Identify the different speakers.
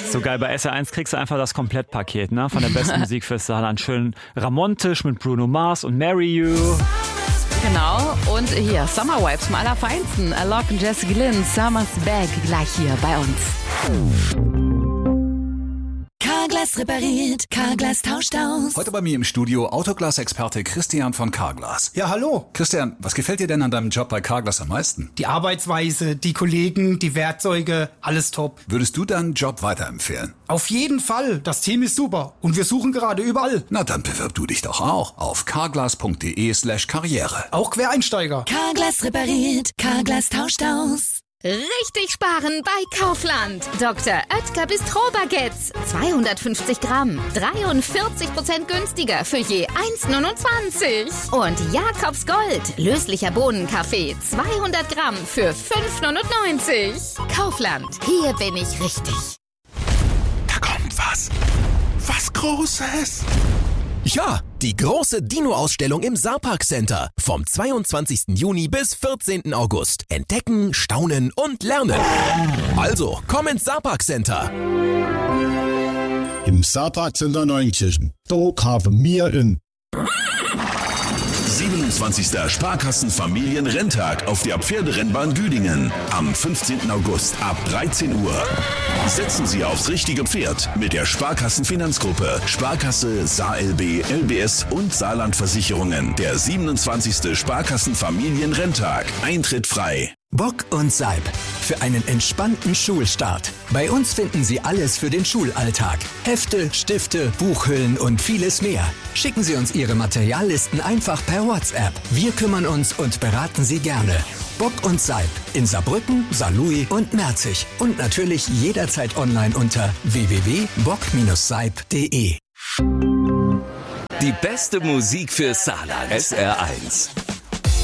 Speaker 1: So geil, bei SR1 kriegst du einfach das Komplettpaket, ne? Von der besten Musik fürs Saarland. Schön Ramontisch mit Bruno Mars und Marry You.
Speaker 2: Genau, und hier Summer Vibes vom Allerfeinsten. Alok und Jess Glynn, Summer's Back, gleich hier bei uns.
Speaker 3: Carglass repariert, Carglass tauscht aus.
Speaker 4: Heute bei mir im Studio Autoglas-Experte Christian von Carglass.
Speaker 5: Ja, hallo.
Speaker 4: Christian, was gefällt dir denn an deinem Job bei Carglass am meisten?
Speaker 5: Die Arbeitsweise, die Kollegen, die Werkzeuge, alles top.
Speaker 4: Würdest du deinen Job weiterempfehlen?
Speaker 5: Auf jeden Fall. Das Team ist super. Und wir suchen gerade überall.
Speaker 4: Na, dann bewirb du dich doch auch auf carglass.de/karriere.
Speaker 5: Auch Quereinsteiger.
Speaker 3: Carglass repariert, Carglass tauscht aus.
Speaker 6: Richtig sparen bei Kaufland. Dr. Oetker Bistro-Baguettes. 250 Gramm. 43% günstiger für je 1,29. Und Jakobs Gold. Löslicher Bohnenkaffee. 200 Gramm für 5,99. Kaufland. Hier bin ich richtig.
Speaker 7: Da kommt was. Was Großes.
Speaker 8: Ja, die große Dino-Ausstellung im Saarpark Center. Vom 22. Juni bis 14. August. Entdecken, staunen und lernen. Also, komm ins Saarpark Center.
Speaker 9: Im Saarpark Center Neunkirchen. Da haben wir in
Speaker 7: 27. Sparkassen-Familienrenntag auf der Pferderennbahn Düdingen. Am 15. August ab 13 Uhr. Setzen Sie aufs richtige Pferd mit der Sparkassen-Finanzgruppe, Sparkasse, SaarLB, LBS und Saarlandversicherungen. Der 27. Sparkassen-Familienrenntag. Eintritt frei.
Speaker 10: Bock und Seib. Für einen entspannten Schulstart. Bei uns finden Sie alles für den Schulalltag. Hefte, Stifte, Buchhüllen und vieles mehr. Schicken Sie uns Ihre Materiallisten einfach per WhatsApp. Wir kümmern uns und beraten Sie gerne. Bock und Seib in Saarbrücken, Saarlouis und Merzig. Und natürlich jederzeit online unter www.bock-seib.de.
Speaker 8: Die beste Musik für Saarland. SR1.